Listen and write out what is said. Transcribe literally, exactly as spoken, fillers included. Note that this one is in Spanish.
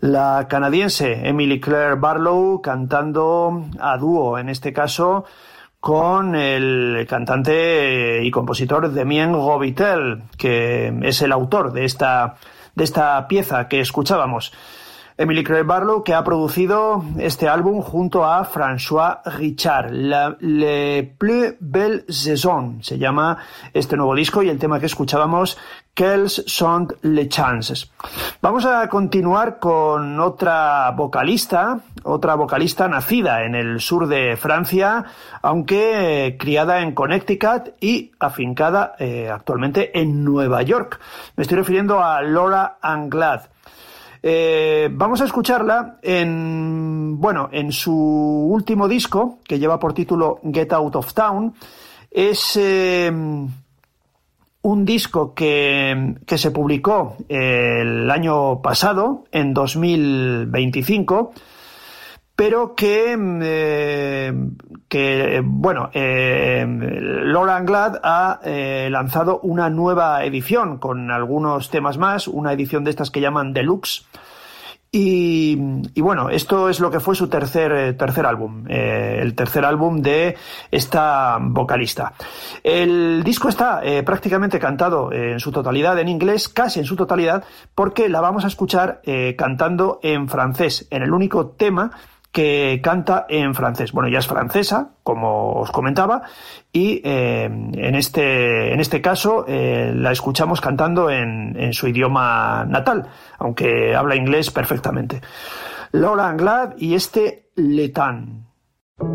La canadiense Emily Claire Barlow cantando a dúo, en este caso con el cantante y compositor Damien Govitel, que es el autor de esta, de esta pieza que escuchábamos. Emily Claire Barlow, que ha producido este álbum junto a François Richard. La, Le Plus Belle Saison se llama este nuevo disco, y el tema que escuchábamos, Quelles sont les chances. Vamos a continuar con otra vocalista, otra vocalista nacida en el sur de Francia, aunque eh, criada en Connecticut y afincada eh, actualmente en Nueva York. Me estoy refiriendo a Laura Anglade. Eh, vamos a escucharla en, bueno, en su último disco, que lleva por título Get Out of Town. Es eh, un disco que, que se publicó el año pasado, en dos mil veinticinco, pero que, eh, que bueno, eh, Laura Anglade ha eh, lanzado una nueva edición con algunos temas más, una edición de estas que llaman Deluxe. Y, y bueno, esto es lo que fue su tercer, tercer álbum, eh, el tercer álbum de esta vocalista. El disco está eh, prácticamente cantado en su totalidad en inglés, casi en su totalidad, porque la vamos a escuchar eh, cantando en francés, en el único tema que canta en francés. Bueno, ella es francesa, como os comentaba, y eh, en este en este caso eh, la escuchamos cantando en, en su idioma natal, aunque habla inglés perfectamente. Laura Anglade y este Le Temps.